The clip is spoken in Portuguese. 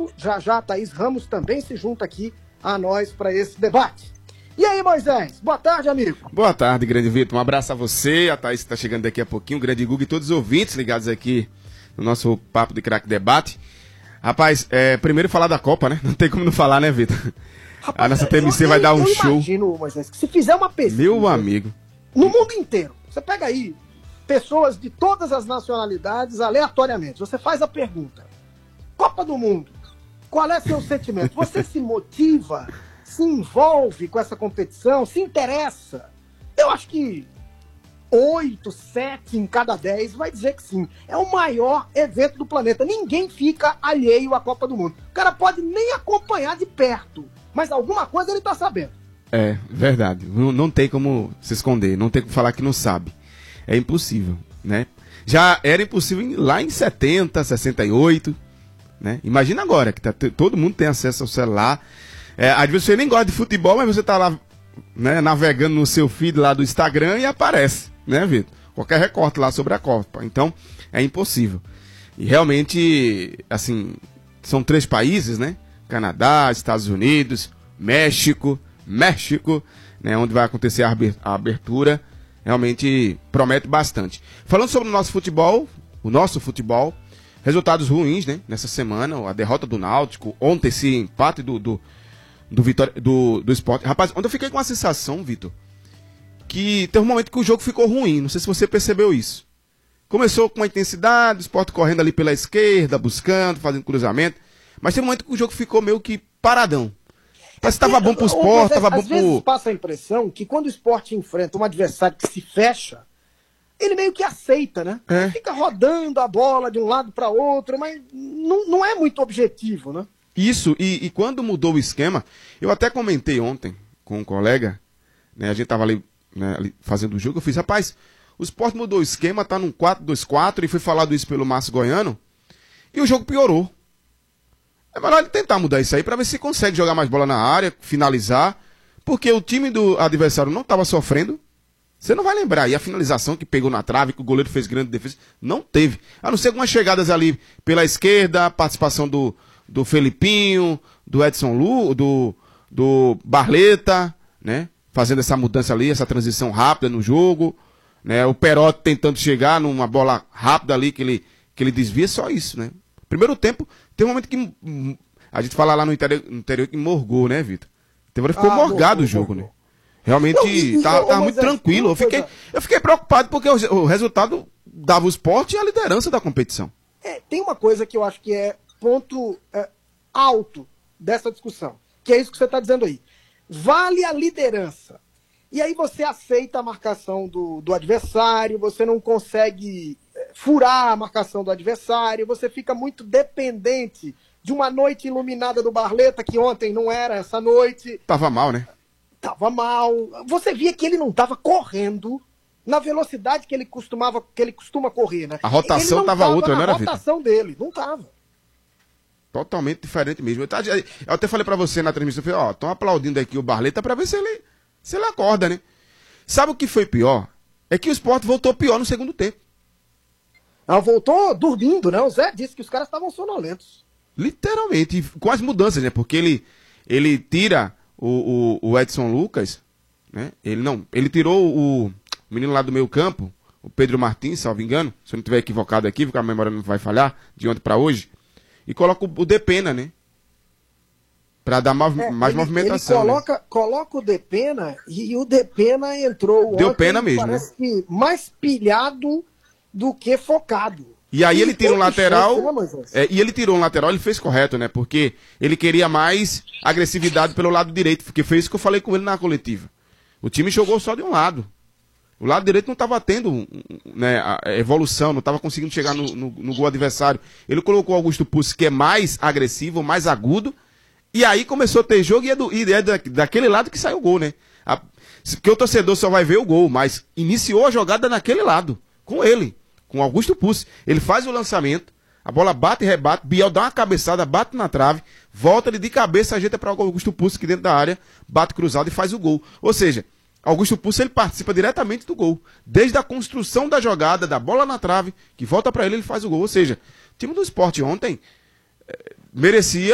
conosco. Já já a Thaís Ramos também se junta aqui a nós para esse debate. E aí, Moisés? Boa tarde, amigo. Boa tarde, grande Vitor. Um abraço a você, a Thaís que está chegando daqui a pouquinho, o grande Guga e todos os ouvintes ligados aqui no nosso Papo de Craque Debate. Rapaz, primeiro falar da Copa, né? Não tem como não falar, né, Vitor? A nossa TMC vai dar um show. Eu imagino, Moisés, que se fizer uma pesquisa... Meu amigo. No mundo inteiro, você pega aí pessoas de todas as nacionalidades, aleatoriamente, você faz a pergunta: Copa do Mundo, qual é seu sentimento? Você se motiva, se envolve com essa competição, se interessa? Eu acho que 8, 7 em cada 10 vai dizer que sim. É o maior evento do planeta. Ninguém fica alheio à Copa do Mundo. O cara pode nem acompanhar de perto, mas alguma coisa ele tá sabendo. É, verdade. Não tem como se esconder, não tem como falar que não sabe. É impossível, né? Já era impossível lá em 70, 68, né? Imagina agora, que todo mundo tem acesso ao celular. Às vezes você nem gosta de futebol, mas você tá lá, né, navegando no seu feed lá do Instagram e aparece, né, Vitor? Qualquer recorte lá sobre a Copa. Então, é impossível. E realmente, assim, são 3 países, né? Canadá, Estados Unidos, México, né, onde vai acontecer a abertura. Realmente promete bastante. Falando sobre o nosso futebol, resultados ruins, né, nessa semana, a derrota do Náutico, ontem esse empate do Sport. Rapaz, ontem eu fiquei com a sensação, Vitor, que teve um momento que o jogo ficou ruim, não sei se você percebeu isso. Começou com uma intensidade, o Sport correndo ali pela esquerda, buscando, fazendo cruzamento, mas teve um momento que o jogo ficou meio que paradão. Parece que estava bom pro Sport, estava bom pro... Às vezes passa a impressão que quando o Sport enfrenta um adversário que se fecha, ele meio que aceita, né? Fica rodando a bola de um lado para outro, mas não é muito objetivo, né? Isso, e quando mudou o esquema, eu até comentei ontem com um colega, né, a gente tava ali, né, ali fazendo o jogo, eu fiz, rapaz, o Sport mudou o esquema, tá num 4-2-4, e foi falado isso pelo Márcio Goiano, e o jogo piorou. É melhor ele tentar mudar isso aí para ver se consegue jogar mais bola na área, finalizar, porque o time do adversário não estava sofrendo. Você não vai lembrar. E a finalização que pegou na trave, que o goleiro fez grande defesa, não teve. A não ser algumas chegadas ali pela esquerda, a participação do Felipinho, do Edson Lu, do Barleta, né? Fazendo essa mudança ali, essa transição rápida no jogo, né? O Perotti tentando chegar numa bola rápida ali que ele desvia, só isso, né? Primeiro tempo, tem um momento que a gente fala lá no interior que morgou, né, Vitor? Tem hora que ficou morgado o jogo, né? Realmente tá muito tranquilo. Eu fiquei preocupado porque o resultado dava o Sport e a liderança da competição. Tem uma coisa que eu acho que é ponto alto dessa discussão, que é isso que você está dizendo aí. Vale a liderança. E aí você aceita a marcação do adversário, você não consegue furar a marcação do adversário, você fica muito dependente de uma noite iluminada do Barleta, que ontem não era essa noite. Tava mal, né? Tava mal. Você via que ele não tava correndo na velocidade que ele costuma correr, né? A rotação tava outra, não era, Vitor? A rotação dele, não tava. Totalmente diferente mesmo. Eu até falei pra você na transmissão, eu falei, estão aplaudindo aqui o Barleta pra ver se ele acorda, né? Sabe o que foi pior? É que o Sport voltou pior no segundo tempo. Voltou dormindo, né? O Zé disse que os caras estavam sonolentos. Literalmente, com as mudanças, né? Porque ele tira o Edson Lucas, né? Ele tirou o menino lá do meio campo, o Pedro Martins, salvo engano, se eu não estiver equivocado aqui, porque a memória não vai falhar, de ontem pra hoje, e coloca o Depena, né? Pra dar mais movimentação. Ele coloca o Depena e o Depena entrou Deu ontem, pena mesmo, parece que mais pilhado do que focado. E aí ele tira um lateral, e ele tirou um lateral, ele fez correto, né? Porque ele queria mais agressividade pelo lado direito, porque foi isso que eu falei com ele na coletiva. O time jogou só de um lado. O lado direito não estava tendo, né, a evolução, não estava conseguindo chegar no gol adversário. Ele colocou o Augusto Pucci, que é mais agressivo, mais agudo, e aí começou a ter jogo e é daquele lado que saiu o gol, né? Porque o torcedor só vai ver o gol, mas iniciou a jogada naquele lado, com ele. Com Augusto Pucci, ele faz o lançamento, a bola bate e rebate, Biel dá uma cabeçada, bate na trave, volta ele de cabeça, ajeita para o Augusto Pucci, que dentro da área, bate cruzado e faz o gol. Ou seja, Augusto Pucci ele participa diretamente do gol, desde a construção da jogada, da bola na trave, que volta para ele faz o gol. Ou seja, o time do Sport ontem merecia